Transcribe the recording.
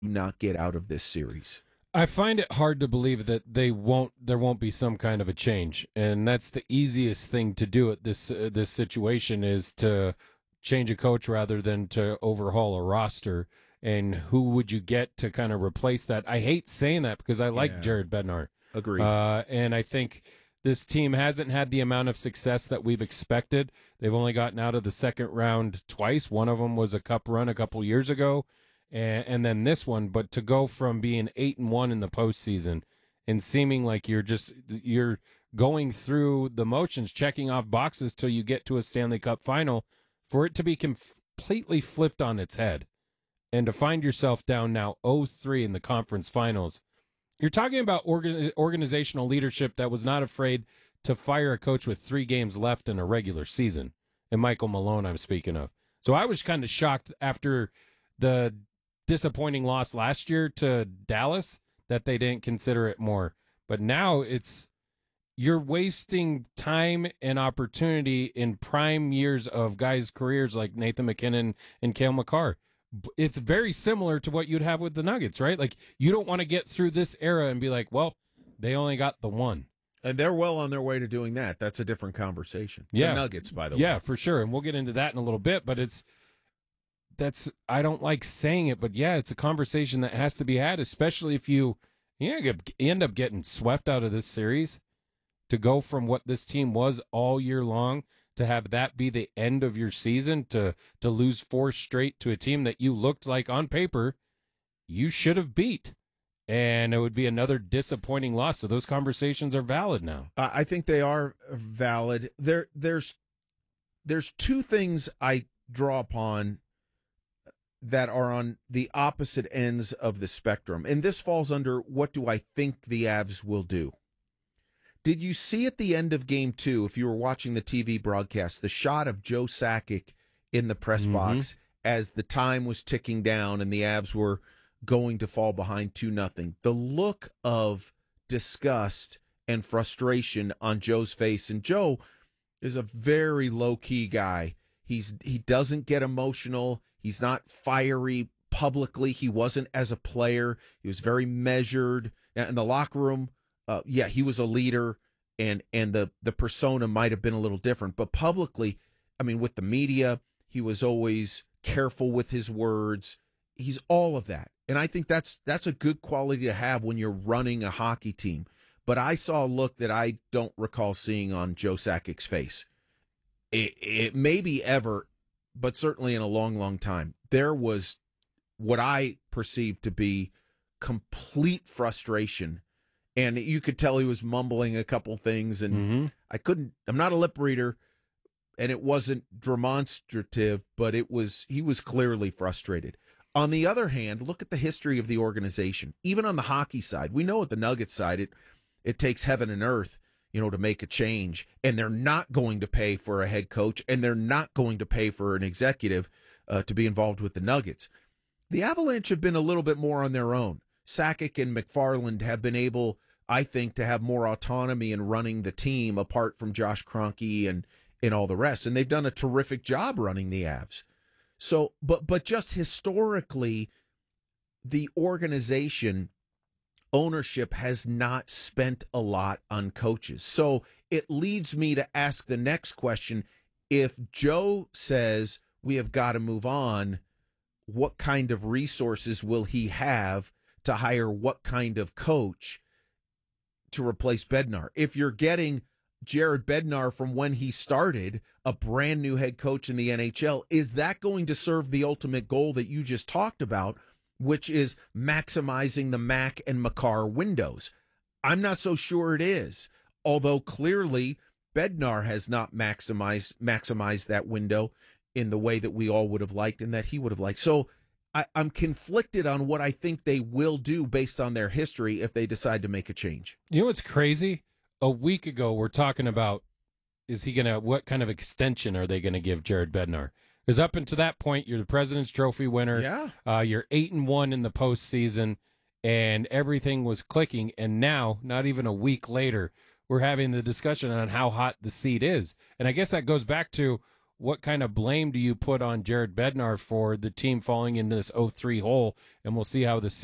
not get out of this series? I find it hard to believe that there won't be some kind of a change, and that's the easiest thing to do at this situation is to change a coach rather than to overhaul a roster. And who would you get to kind of replace that? I hate saying that because I like Jared Bednar. Agreed. And I think this team hasn't had the amount of success that we've expected. They've only gotten out of the second round twice. One of them was a cup run a couple years ago. And then this one, but to go from being 8-1 in the postseason and seeming like you're going through the motions, checking off boxes till you get to a Stanley Cup final, for it to be completely flipped on its head, and to find yourself down now 0-3 in the conference finals, you're talking about organizational leadership that was not afraid to fire a coach with 3 games left in a regular season, and Michael Malone I'm speaking of. So I was kind of shocked after the disappointing loss last year to Dallas that they didn't consider it more. But now you're wasting time and opportunity in prime years of guys' careers like Nathan McKinnon and Cale Makar. It's very similar to what you'd have with the Nuggets, right? Like, you don't want to get through this era and be like, well, they only got the one. And they're well on their way to doing that. That's a different conversation. Yeah. The Nuggets, by the way. Yeah, for sure. And we'll get into that in a little bit, but I don't like saying it, but yeah, it's a conversation that has to be had, especially if you end up getting swept out of this series. To go from what this team was all year long to have that be the end of your season, to lose 4 straight to a team that you looked like on paper you should have beat, and it would be another disappointing loss. So those conversations are valid now. I think they are valid. There's 2 things I draw upon that are on the opposite ends of the spectrum. And this falls under what do I think the Avs will do. Did you see at the end of Game 2, if you were watching the TV broadcast, the shot of Joe Sakic in the press box as the time was ticking down and the Avs were going to fall behind 2-0? The look of disgust and frustration on Joe's face. And Joe is a very low-key guy. He doesn't get emotional. He's not fiery publicly. He wasn't as a player. He was very measured. Now, in the locker room, he was a leader, and the persona might have been a little different. But publicly, I mean, with the media, he was always careful with his words. He's all of that. And I think that's a good quality to have when you're running a hockey team. But I saw a look that I don't recall seeing on Joe Sakic's face. It may be ever, but certainly in a long, long time. There was what I perceived to be complete frustration. And you could tell he was mumbling a couple things, and I'm not a lip reader, and it wasn't demonstrative, but he was clearly frustrated. On the other hand, look at the history of the organization. Even on the hockey side, we know at the Nuggets side, it takes heaven and earth, to make a change, and they're not going to pay for a head coach, and they're not going to pay for an executive to be involved with the Nuggets. The Avalanche have been a little bit more on their own. Sakic and McFarland have been able, I think, to have more autonomy in running the team apart from Josh Kroenke and all the rest. And they've done a terrific job running the Avs. So, but just historically, the organization ownership has not spent a lot on coaches. So it leads me to ask the next question. If Joe says we have got to move on, what kind of resources will he have to hire what kind of coach to replace Bednar? If you're getting Jared Bednar from when he started, a brand new head coach in the NHL, is that going to serve the ultimate goal that you just talked about, which is maximizing the Mac and Makar windows? I'm not so sure it is, although clearly Bednar has not maximized that window in the way that we all would have liked and that he would have liked. So I'm conflicted on what I think they will do based on their history if they decide to make a change. You know what's crazy? A week ago, we're talking about, what kind of extension are they going to give Jared Bednar? Because up until that point, you're the President's Trophy winner. Yeah. You're 8-1 in the postseason, and everything was clicking. And now, not even a week later, we're having the discussion on how hot the seat is. And I guess that goes back to, what kind of blame do you put on Jared Bednar for the team falling into this 0-3 hole? And we'll see how the